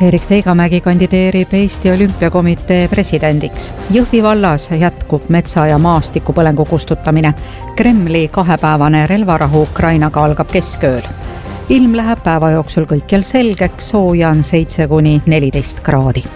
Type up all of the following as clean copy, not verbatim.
Erik Teigamägi kandideerib Eesti Olümpiakomitee presidendiks. Jõhvi vallas jätkub metsa- ja maastikupõlengu kustutamine. Kremli 2-päevane relvarahu Ukrainaga algab keskööl. Ilm läheb päeva jooksul kõikjal selgeks, sooja on 7–14 kraadi.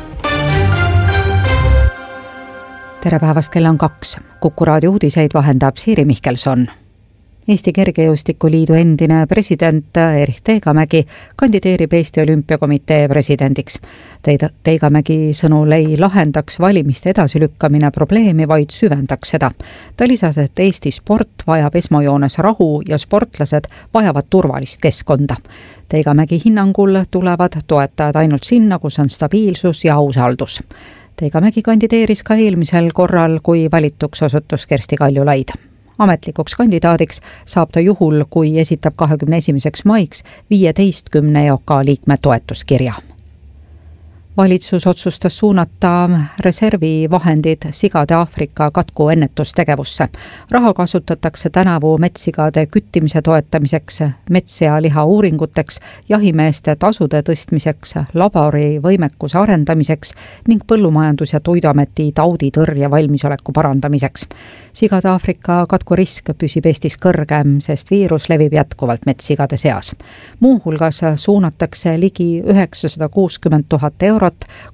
Tere päevast, kell on 2. Kuku raadio uudiseid vahendab Siiri Mihkelson. Eesti Kergejõustikuliidu endine president Erik Teigamägi kandideerib Eesti Olümpiakomitee presidendiks. Teigamägi sõnul ei lahendaks valimiste edasilükkamine probleemi, vaid süvendaks seda. Ta lisas, et Eesti sport vajab esmajoones rahu ja sportlased vajavad turvalist keskkonda. Teigamägi hinnangul tulevad toetajad ainult sinna, kus on stabiilsus ja ausaldus. Teigamägi kandideeris ka eelmisel korral, kui valituks osutus Kersti Kaljulaid. Ametlikuks kandidaadiks saab ta juhul, kui esitab 21. maiks 15 EOK liikme toetuskirja. Valitsus otsustas suunata reservi vahendid sigade Aafrika katku ennetustegevusse. Raha kasutatakse tänavu metssigade küttimise toetamiseks, mets- ja liha uuringuteks, jahimeeste tasude tõstmiseks, labori võimekuse arendamiseks ning Põllumajandus- ja Toiduameti tauditõrje valmisoleku parandamiseks. Sigade Aafrika katku risk püsib Eestis kõrgem, sest viirus levib jätkuvalt metssigade seas. Muuhulgas suunatakse ligi 960 000 eurot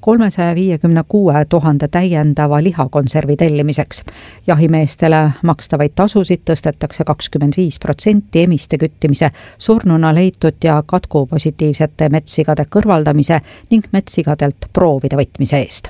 356 000 täiendava lihakonservi tellimiseks. Jahimeestele makstavaid tasusid tõstetakse 25% emiste küttimise, surnuna leitud ja katku positiivsete metssigade kõrvaldamise ning metssigadelt proovide võtmise eest.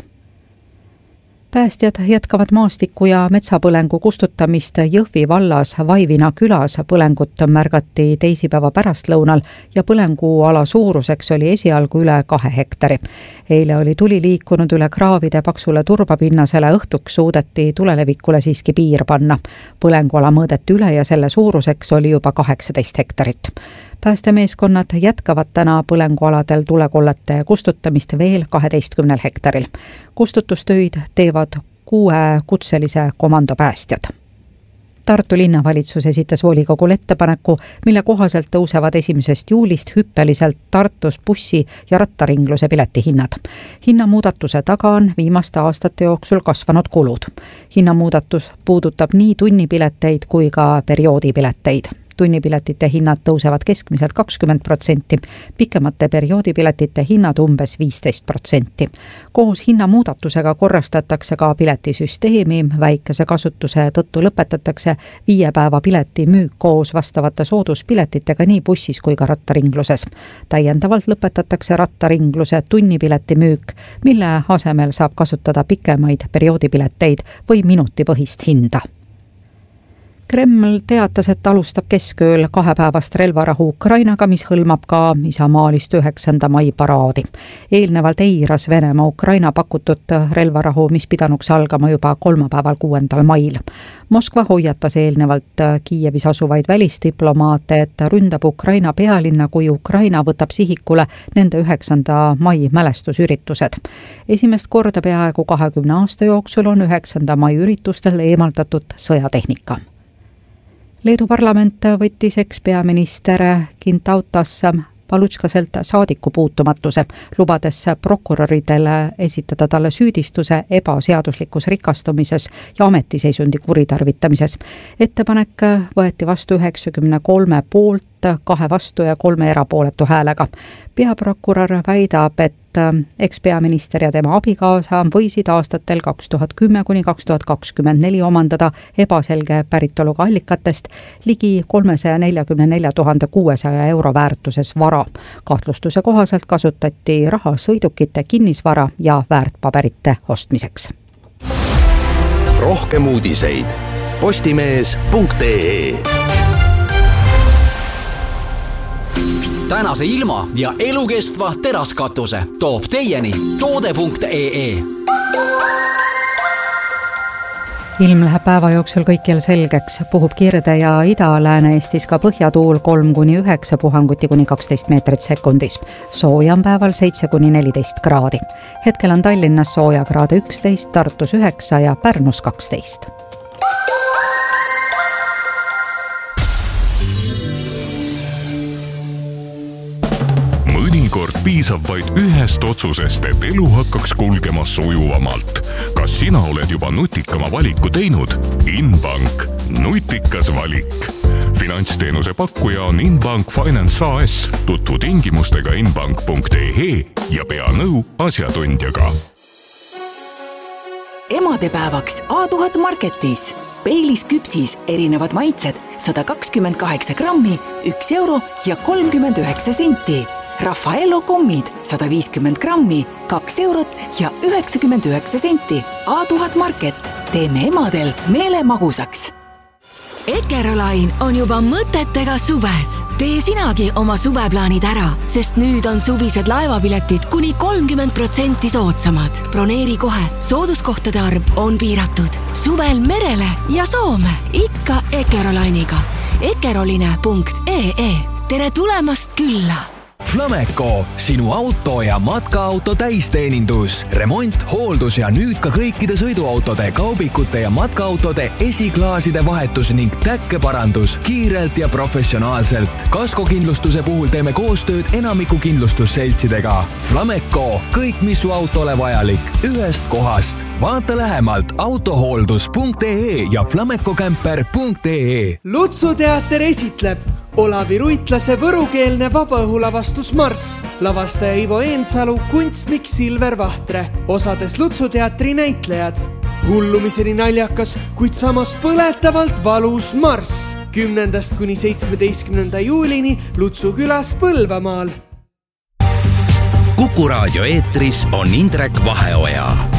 Päästjad jätkavad maastiku- ja metsapõlengu kustutamist Jõhvi vallas Vaivina külas. Põlengut märgati teisipäeva pärastlõunal ja põlenguala suuruseks oli esialgu üle 2 hektari. Eile oli tuli liikunud üle kraavide paksule turbapinnasele, õhtuks suudeti tulelevikule siiski piir panna. Põlenguala mõõdeti üle ja selle suuruseks oli juba 18 hektarit. Päästemeeskonnad jätkavad täna põlengualadel tulekollete kustutamist veel 12 hektaril. Kustutustöid teevad 6 kutselise komando päästjad. Tartu linnavalitsus esitas volikogul ettepaneku, mille kohaselt tõusevad 1. juulist hüppeliselt Tartus bussi- ja rattaringluse piletihinnad. Hinnamuudatuse taga on viimaste aastate jooksul kasvanud kulud. Hinnamuudatus puudutab nii tunnipileteid kui ka perioodipileteid. Tunnipiletite hinnad tõusevad keskmiselt 20%, pikemate perioodipiletite hinnad umbes 15%. Koos hinnamuudatusega korrastatakse ka piletisüsteemi, väikese kasutuse tõttu lõpetatakse 5 päeva pileti müük koos vastavate sooduspiletitega nii bussis kui ka rattaringluses. Täiendavalt lõpetatakse rattaringluse tunnipileti müük, mille asemel saab kasutada pikemaid perioodipileteid või minutipõhist hinda. Kreml teatas, et alustab keskööl 2-päevast relvarahu Ukrainaga, mis hõlmab ka isamaalist 9. mai paraadi. Eelnevalt eiras Venemaa Ukraina pakutud relvarahu, mis pidanuks algama juba kolmapäeval 6. mail. Moskva hoiatas eelnevalt Kiievis asuvaid välisdiplomaate, et ründab Ukraina pealinna, kui Ukraina võtab sihikule nende 9. mai mälestusüritused. Esimest korda peaaegu 20 aasta jooksul on 9. mai üritustel eemaldatud sõjatehnika. Leedu parlament võttis ekspeaminister Gintautas Palutškaselt saadiku puutumatuse, lubades prokuröridele esitada talle süüdistuse ebaseaduslikus rikastumises ja ametiseisundi kuritarvitamises. Ettepanek võeti vastu 93 poolt, 2 vastu ja 3 erapooletu häälega. Peaprokurör väidab, et ekspeaminister ja tema abikaasa võisid aastatel 2010–2024 omandada ebaselge päritoluga allikatest ligi 344 600 euro väärtuses vara. Kahtlustuse kohaselt kasutati raha sõidukite, kinnisvara ja väärtpaberite ostmiseks. Rohkem uudiseid postimees.ee. Tänase ilma ja elukestva teraskatuse toob teieni toode.ee. Ilm läheb päeva jooksul kõikjal selgeks, puhub Kirde- ja Ida-Lääne-Eestis ka põhjatuul 3–9 puhanguti kuni 12 meetrit sekundis. Sooja on päeval 7–14 kraadi. Hetkel on Tallinnas soojakraade 11, Tartus 9 ja Pärnus 12. mõnikord piisab vaid ühest otsusest, et elu hakkaks kulgema sujuvamalt. Kas sina oled juba nutikama valiku teinud? Inbank. Nutikas valik. Finantsteenuse pakkuja on Inbank Finance AS. Tutvu tingimustega inbank.ee ja pea nõu asjatundjaga. Emadepäevaks A1000 Marketis. Peilis küpsis erinevad maitsed 128 grammi, 1 euro ja 39 senti. Raffaello kommid 150 grammi, 2 eurot ja 99 senti. A1000 Market. Teeme emadel meele magusaks. Eckerolain on juba mõtetega suves. Tee sinagi oma suveplaanid ära, sest nüüd on suvised laevapiletid kuni 30% soodsamad. Broneeri kohe, sooduskohtade arv on piiratud. Suvel merele ja Soome, ikka Eckerolainiga. Eckeroline.ee. Tere tulemast külla! Flameco, sinu auto ja matkaauto täisteenindus, remont, hooldus ja nüüd ka kõikide sõiduautode, kaubikute ja matkaautode esiklaaside vahetus ning täkkeparandus kiirelt ja professionaalselt. Kaskokindlustuse puhul teeme koostööd enamiku kindlustusseltsidega. Flameco, kõik mis su autole vajalik, ühest kohast. Vaata lähemalt autohooldus.ee ja flamecocamper.ee. Lutsuteater esitleb Olavi Ruitlase võrukeelne vabaõhulavastus Marss. Lavastaja Ivo Eensalu, kunstnik Silver Vahtre. Osades Lutsuteatri näitlejad. Hullumiseni naljakas, kuid samas põletavalt valus Marss. 10. kuni 17. juulini Lutsu külas Põlvamaal. Kuku raadio eetris on Indrek Vaheoja.